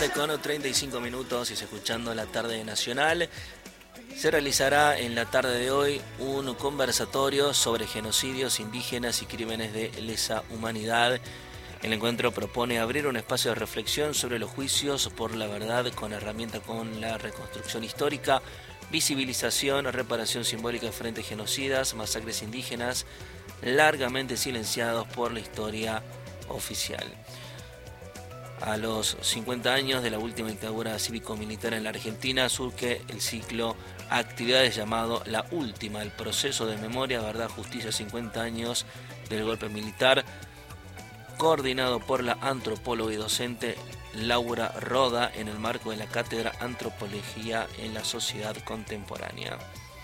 con 35 minutos y escuchando la tarde nacional. Se realizará en la tarde de hoy un conversatorio sobre genocidios indígenas y crímenes de lesa humanidad. El encuentro propone abrir un espacio de reflexión sobre los juicios por la verdad con herramienta con la reconstrucción histórica, visibilización, reparación simbólica de frentes genocidas, masacres indígenas largamente silenciados por la historia oficial. A los 50 años de la última dictadura cívico-militar en la Argentina surge el ciclo Actividades llamado La Última, el proceso de memoria, verdad, justicia, 50 años del golpe militar, coordinado por la antropóloga y docente Laura Roda en el marco de la Cátedra Antropología en la Sociedad Contemporánea.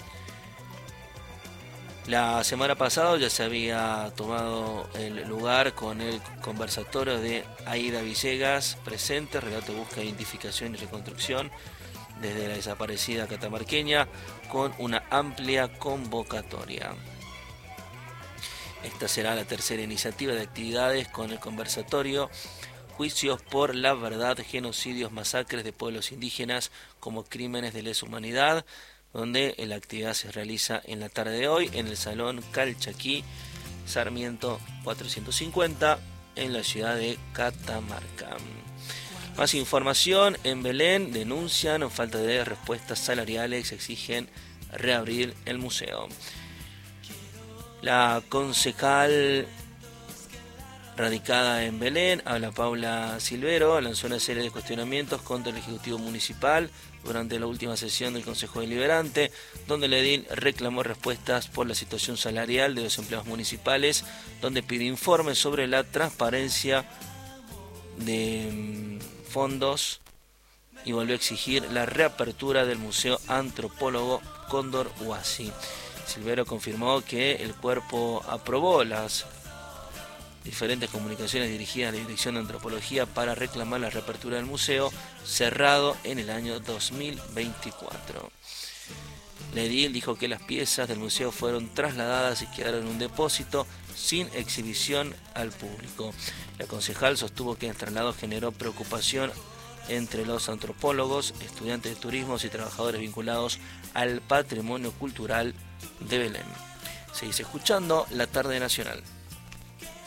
La semana pasada ya se había tomado el lugar con el conversatorio de Aida Villegas, presente, relato de búsqueda, identificación y reconstrucción desde la desaparecida catamarqueña, con una amplia convocatoria. Esta será la tercera iniciativa de actividades con el conversatorio Juicios por la verdad, genocidios, masacres de pueblos indígenas como crímenes de lesa humanidad, donde la actividad se realiza en la tarde de hoy en el Salón Calchaquí, Sarmiento 450, en la ciudad de Catamarca. Más información: en Belén denuncian falta de respuestas salariales, exigen reabrir el museo. La concejal radicada en Belén, Ana Paula Silvero, lanzó una serie de cuestionamientos contra el Ejecutivo Municipal durante la última sesión del Consejo Deliberante, donde el edil reclamó respuestas por la situación salarial de los empleados municipales, donde pidió informes sobre la transparencia de fondos y volvió a exigir la reapertura del Museo Antropólogo Cóndor Huasi. Silvero confirmó que el cuerpo aprobó las diferentes comunicaciones dirigidas a la Dirección de Antropología para reclamar la reapertura del museo, cerrado en el año 2024. La edil dijo que las piezas del museo fueron trasladadas y quedaron en un depósito sin exhibición al público. La concejal sostuvo que el traslado generó preocupación entre los antropólogos, estudiantes de turismo y trabajadores vinculados al patrimonio cultural de Belén. Seguís escuchando La Tarde Nacional.